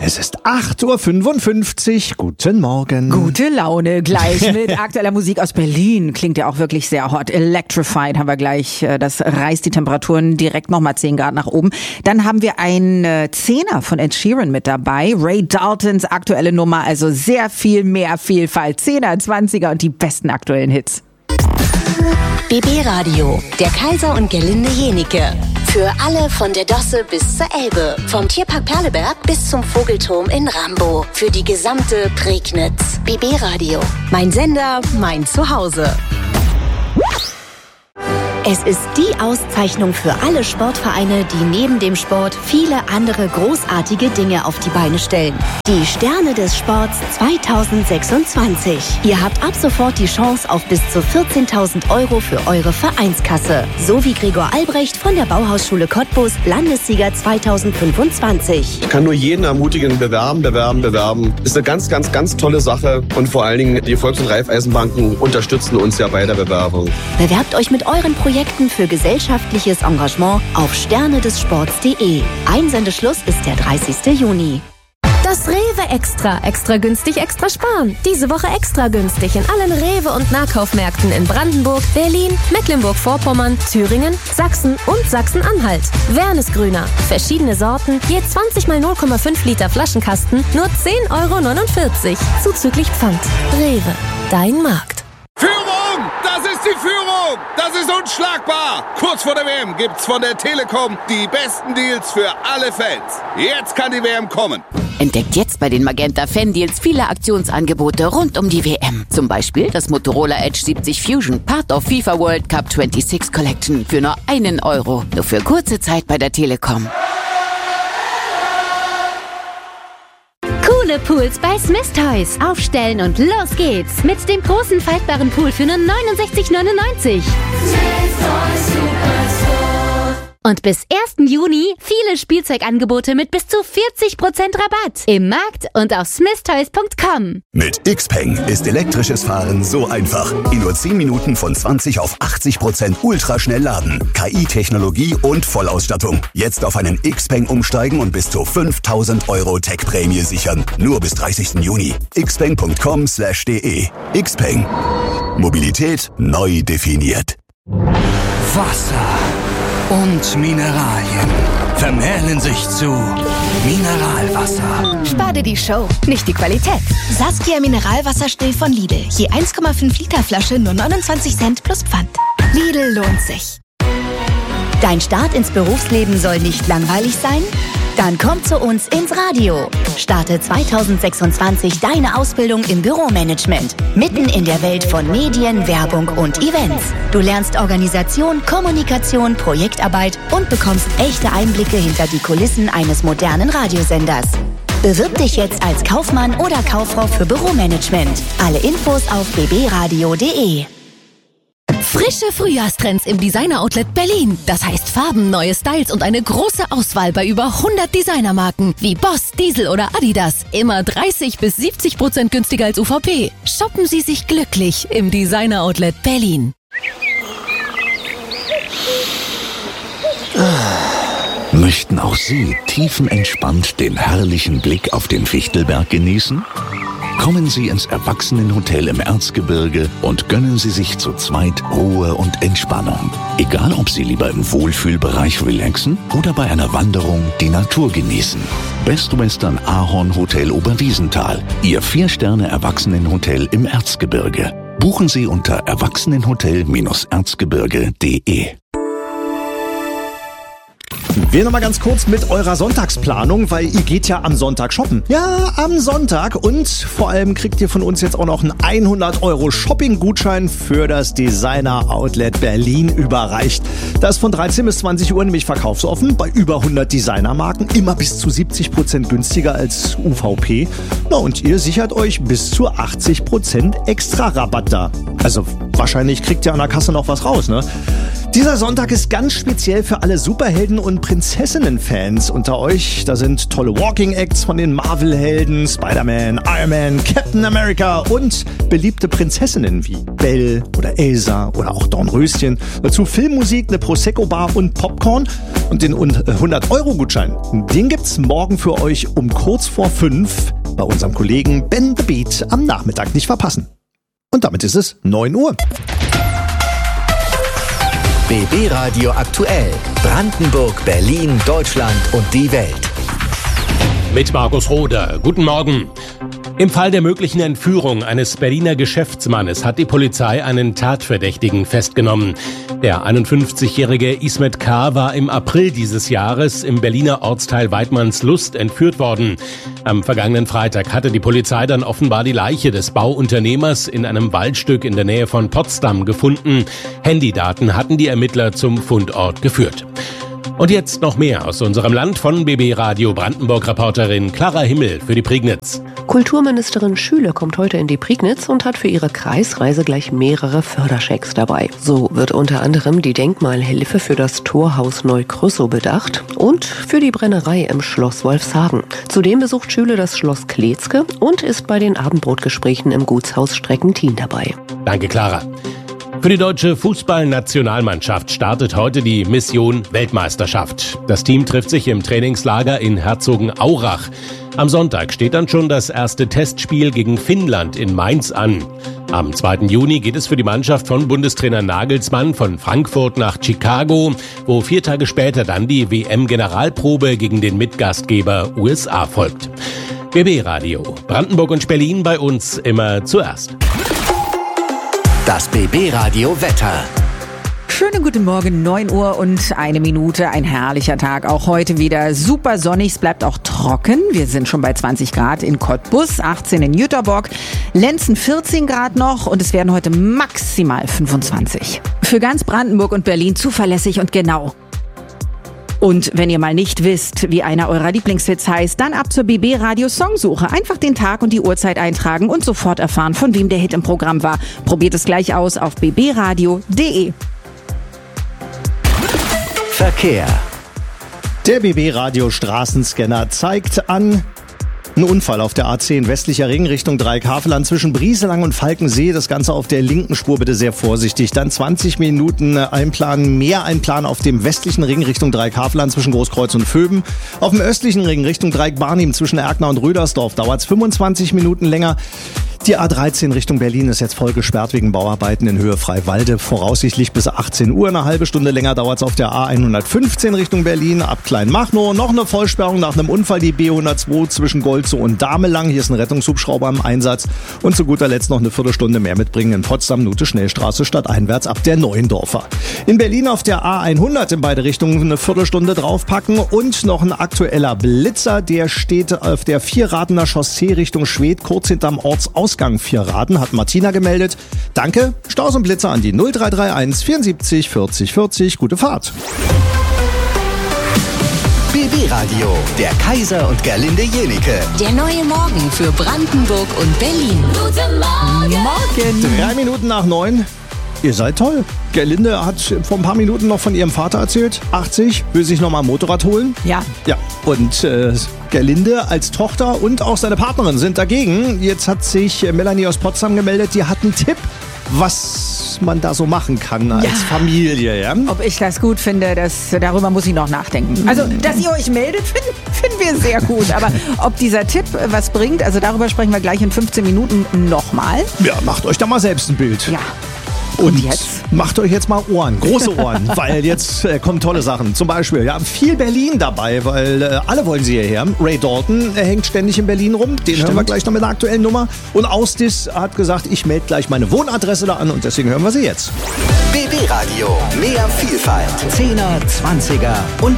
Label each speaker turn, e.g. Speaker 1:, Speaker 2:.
Speaker 1: Es ist 8.55 Uhr. Guten Morgen.
Speaker 2: Gute Laune gleich mit aktueller Musik aus Berlin. Klingt ja auch wirklich sehr hot. Electrified haben wir gleich. Das reißt die Temperaturen direkt nochmal 10 Grad nach oben. Dann haben wir einen Zehner von Ed Sheeran mit dabei. Ray Daltons aktuelle Nummer. Also sehr viel mehr Vielfalt. 10er, 20er und die besten aktuellen Hits.
Speaker 3: BB Radio, der Kaiser und Gerlinde Jenike. Für alle von der Dosse bis zur Elbe. Vom Tierpark Perleberg bis zum Vogelturm in Rambo. Für die gesamte Prignitz. BB Radio. Mein Sender, mein Zuhause. Es ist die Auszeichnung für alle Sportvereine, die neben dem Sport viele andere großartige Dinge auf die Beine stellen. Die Sterne des Sports 2026. Ihr habt ab sofort die Chance auf bis zu 14.000 Euro für eure Vereinskasse. So wie Gregor Albrecht von der Bauhausschule Cottbus, Landessieger 2025.
Speaker 4: Ich kann nur jeden ermutigen, bewerben. Ist eine ganz, ganz, ganz tolle Sache. Und vor allen Dingen, die Volks- und Raiffeisenbanken unterstützen uns ja bei der Bewerbung.
Speaker 3: Bewerbt euch mit euren Projekten für gesellschaftliches Engagement auf sternedessports.de. Einsendeschluss ist der 30. Juni.
Speaker 5: Das Rewe Extra. Extra günstig, extra sparen. Diese Woche extra günstig in allen Rewe- und Nahkaufmärkten in Brandenburg, Berlin, Mecklenburg-Vorpommern, Thüringen, Sachsen und Sachsen-Anhalt. Wernesgrüner. Verschiedene Sorten, je 20 mal 0,5 Liter Flaschenkasten, nur 10,49 €. Zuzüglich Pfand. Rewe. Dein Markt.
Speaker 6: Führung! Das ist die Führung! Das ist unschlagbar! Kurz vor der WM gibt's von der Telekom die besten Deals für alle Fans. Jetzt kann die WM kommen.
Speaker 7: Entdeckt jetzt bei den Magenta Fan-Deals viele Aktionsangebote rund um die WM. Zum Beispiel das Motorola Edge 70 Fusion, Part of FIFA World Cup 26 Collection für nur 1 €. Nur für kurze Zeit bei der Telekom.
Speaker 8: Coole Pools bei Smith Toys. Aufstellen und los geht's. Mit dem großen faltbaren Pool für nur 69,99 €. Und bis 1. Juni viele Spielzeugangebote mit bis zu 40% Rabatt. Im Markt und auf smithtoys.com.
Speaker 9: Mit Xpeng ist elektrisches Fahren so einfach. In nur 10 Minuten von 20 auf 80% ultraschnell laden. KI-Technologie und Vollausstattung. Jetzt auf einen Xpeng umsteigen und bis zu 5.000 € Tech-Prämie sichern. Nur bis 30. Juni. xpeng.com/de. Xpeng. Mobilität neu definiert.
Speaker 10: Wasser und Mineralien vermählen sich zu Mineralwasser.
Speaker 11: Spar dir die Show, nicht die Qualität. Saskia Mineralwasserstill von Lidl. Je 1,5 Liter Flasche nur 29 Cent plus Pfand. Lidl lohnt sich.
Speaker 3: Dein Start ins Berufsleben soll nicht langweilig sein? Dann komm zu uns ins Radio. Starte 2026 deine Ausbildung im Büromanagement. Mitten in der Welt von Medien, Werbung und Events. Du lernst Organisation, Kommunikation, Projektarbeit und bekommst echte Einblicke hinter die Kulissen eines modernen Radiosenders. Bewirb dich jetzt als Kaufmann oder Kauffrau für Büromanagement. Alle Infos auf bbradio.de.
Speaker 5: Frische Frühjahrstrends im Designer-Outlet Berlin. Das heißt Farben, neue Styles und eine große Auswahl bei über 100 Designermarken wie Boss, Diesel oder Adidas. Immer 30 bis 70% günstiger als UVP. Shoppen Sie sich glücklich im Designer-Outlet Berlin.
Speaker 12: Möchten auch Sie tiefenentspannt den herrlichen Blick auf den Fichtelberg genießen? Kommen Sie ins Erwachsenenhotel im Erzgebirge und gönnen Sie sich zu zweit Ruhe und Entspannung. Egal, ob Sie lieber im Wohlfühlbereich relaxen oder bei einer Wanderung die Natur genießen. Best Western Ahorn Hotel Oberwiesenthal, Ihr 4-Sterne-Erwachsenenhotel im Erzgebirge. Buchen Sie unter erwachsenenhotel-erzgebirge.de.
Speaker 1: Wir nochmal ganz kurz mit eurer Sonntagsplanung, weil ihr geht ja am Sonntag shoppen. Ja, am Sonntag. Und vor allem kriegt ihr von uns jetzt auch noch einen 100 € Shopping-Gutschein für das Designer Outlet Berlin überreicht. Das ist von 13 bis 20 Uhr nämlich verkaufsoffen bei über 100 Designermarken, immer bis zu 70% günstiger als UVP. Na, und ihr sichert euch bis zu 80% extra Rabatt da. Also wahrscheinlich kriegt ihr an der Kasse noch was raus, ne? Dieser Sonntag ist ganz speziell für alle Superhelden- und Prinzessinnen-Fans unter euch. Da sind tolle Walking-Acts von den Marvel-Helden, Spider-Man, Iron Man, Captain America und beliebte Prinzessinnen wie Belle oder Elsa oder auch Dornröschen. Dazu Filmmusik, eine Prosecco-Bar und Popcorn. Und den 100-Euro-Gutschein, den gibt's morgen für euch um kurz vor 5 bei unserem Kollegen Ben the Beat am Nachmittag. Nicht verpassen. Und damit ist es 9 Uhr.
Speaker 13: BB Radio aktuell. Brandenburg, Berlin, Deutschland und die Welt.
Speaker 14: Mit Markus Roder. Guten Morgen. Im Fall der möglichen Entführung eines Berliner Geschäftsmannes hat die Polizei einen Tatverdächtigen festgenommen. Der 51-jährige Ismet K. war im April dieses Jahres im Berliner Ortsteil Weidmannslust entführt worden. Am vergangenen Freitag hatte die Polizei dann offenbar die Leiche des Bauunternehmers in einem Waldstück in der Nähe von Potsdam gefunden. Handydaten hatten die Ermittler zum Fundort geführt. Und jetzt noch mehr aus unserem Land von BB Radio Brandenburg-Reporterin Clara Himmel für die Prignitz.
Speaker 15: Kulturministerin Schüle kommt heute in die Prignitz und hat für ihre Kreisreise gleich mehrere Förderschecks dabei. So wird unter anderem die Denkmalhilfe für das Torhaus Neukrüssow bedacht und für die Brennerei im Schloss Wolfshagen. Zudem besucht Schüle das Schloss Kletzke und ist bei den Abendbrotgesprächen im Gutshaus Streckentin dabei.
Speaker 14: Danke, Clara. Für die deutsche Fußballnationalmannschaft startet heute die Mission Weltmeisterschaft. Das Team trifft sich im Trainingslager in Herzogenaurach. Am Sonntag steht dann schon das erste Testspiel gegen Finnland in Mainz an. Am 2. Juni geht es für die Mannschaft von Bundestrainer Nagelsmann von Frankfurt nach Chicago, wo 4 Tage später dann die WM-Generalprobe gegen den Mitgastgeber USA folgt. BB Radio, Brandenburg und Berlin bei uns immer zuerst.
Speaker 13: Das BB Radio Wetter.
Speaker 2: Schönen guten Morgen, 9 Uhr und 1 Minute. Ein herrlicher Tag. Auch heute wieder super sonnig. Es bleibt auch trocken. Wir sind schon bei 20 Grad in Cottbus, 18 in Jüterbock, Lenzen 14 Grad noch und es werden heute maximal 25. Für ganz Brandenburg und Berlin zuverlässig und genau. Und wenn ihr mal nicht wisst, wie einer eurer Lieblingshits heißt, dann ab zur BB Radio Songsuche. Einfach den Tag und die Uhrzeit eintragen und sofort erfahren, von wem der Hit im Programm war. Probiert es gleich aus auf bbradio.de.
Speaker 13: Verkehr.
Speaker 1: Der BB Radio Straßenscanner zeigt an ein Unfall auf der A10 westlicher Ring Richtung Dreieck-Havelland zwischen Brieselang und Falkensee. Das Ganze auf der linken Spur, bitte sehr vorsichtig. Dann 20 Minuten einplanen, mehr einplanen auf dem westlichen Ring Richtung Dreieck-Havelland zwischen Großkreuz und Vöben. Auf dem östlichen Ring Richtung Dreieck-Barnim zwischen Erkner und Rödersdorf dauert es 25 Minuten länger. Die A13 Richtung Berlin ist jetzt voll gesperrt wegen Bauarbeiten in Höhe Freiwalde. Voraussichtlich bis 18 Uhr. Eine halbe Stunde länger dauert es auf der A115 Richtung Berlin ab Kleinmachnow. Noch eine Vollsperrung nach einem Unfall, die B102 zwischen Golzow und Damelang. Hier ist ein Rettungshubschrauber im Einsatz. Und zu guter Letzt noch eine Viertelstunde mehr mitbringen in Potsdam, Nute Schnellstraße stadteinwärts ab der Neuendorfer. In Berlin auf der A100 in beide Richtungen eine Viertelstunde draufpacken. Und noch ein aktueller Blitzer, der steht auf der Vierradener Chaussee Richtung Schwedt, kurz hinterm Ortsausgang Vierraden, hat Martina gemeldet. Danke, Staus und Blitzer an die 0331 74 40 40. Gute Fahrt.
Speaker 13: BB Radio, der Kaiser und Gerlinde Jenike.
Speaker 3: Der neue Morgen für Brandenburg und Berlin.
Speaker 2: Guten Morgen.
Speaker 1: 3 Minuten nach 9. Ihr seid toll. Gerlinde hat vor ein paar Minuten noch von ihrem Vater erzählt. 80, will sich nochmal ein Motorrad holen.
Speaker 2: Ja.
Speaker 1: Ja. Und Gerlinde als Tochter und auch seine Partnerin sind dagegen. Jetzt hat sich Melanie aus Potsdam gemeldet. Die hat einen Tipp, was man da so machen kann als Familie. Ja?
Speaker 2: Ob ich das gut finde, darüber muss ich noch nachdenken. Also, dass ihr euch meldet, finden wir sehr gut. Aber ob dieser Tipp was bringt, also darüber sprechen wir gleich in 15 Minuten nochmal.
Speaker 1: Ja, macht euch da mal selbst ein Bild.
Speaker 2: Ja.
Speaker 1: Und jetzt? Macht euch jetzt mal Ohren, große Ohren, weil jetzt kommen tolle Sachen. Zum Beispiel, ja, viel Berlin dabei, weil alle wollen sie hierher. Ray Dalton hängt ständig in Berlin rum, den hören wir gleich noch mit einer aktuellen Nummer. Und Ausdis hat gesagt, ich melde gleich meine Wohnadresse da an und deswegen hören wir sie jetzt.
Speaker 13: BB Radio, mehr Vielfalt, 10er, 20er und